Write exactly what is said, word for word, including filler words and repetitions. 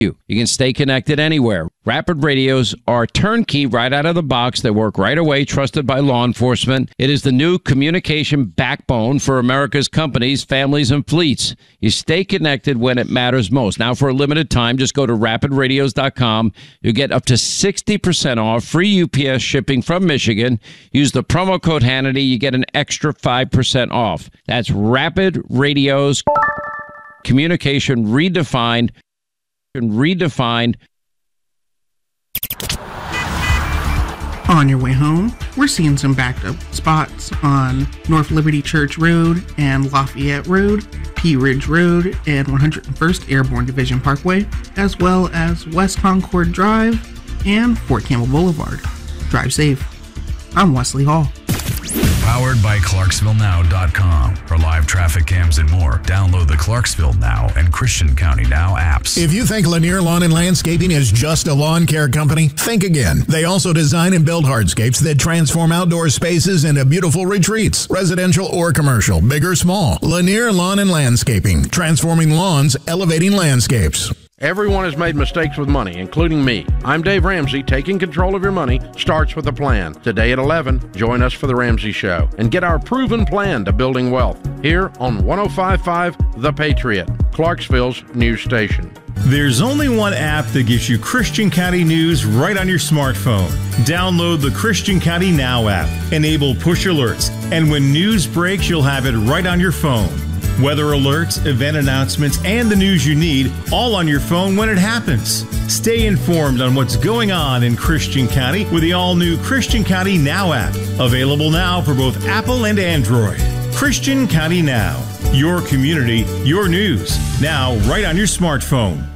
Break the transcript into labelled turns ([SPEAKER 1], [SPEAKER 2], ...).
[SPEAKER 1] You. you can stay connected anywhere. Rapid Radios are turnkey right out of the box. They work right away, trusted by law enforcement. It is the new communication backbone for America's companies, families, and fleets. You stay connected when it matters most. Now, for a limited time, just go to rapid radios dot com. You'll get up to sixty percent off, free U P S shipping from Michigan. Use the promo code Hannity. You get an extra five percent off. That's Rapid Radios. Communication redefined. Redefined.
[SPEAKER 2] On your way home, we're seeing some backed up spots on North Liberty Church Road and Lafayette Road, Pea Ridge Road, and one hundred first Airborne Division Parkway, as well as West Concord Drive and Fort Campbell Boulevard. Drive safe. I'm Wesley Hall.
[SPEAKER 3] Powered by Clarksville Now dot com. For live traffic cams and more, download the Clarksville Now and Christian County Now apps.
[SPEAKER 4] If you think Lanier Lawn and Landscaping is just a lawn care company, think again. They also design and build hardscapes that transform outdoor spaces into beautiful retreats, residential or commercial, big or small. Lanier Lawn and Landscaping, transforming lawns, elevating landscapes.
[SPEAKER 5] Everyone has made mistakes with money, including me. I'm Dave Ramsey. Taking control of your money starts with a plan. Today at eleven, join us for The Ramsey Show and get our proven plan to building wealth here on one oh five point five The Patriot, Clarksville's news station.
[SPEAKER 6] There's only one app that gives you Christian County news right on your smartphone. Download the Christian County Now app. Enable push alerts, and when news breaks, you'll have it right on your phone. Weather alerts, event announcements, and the news you need, all on your phone when it happens. Stay informed on what's going on in Christian County with the all-new Christian County Now app. Available now for both Apple and Android. Christian County Now. Your community, your news. Now, right on your smartphone.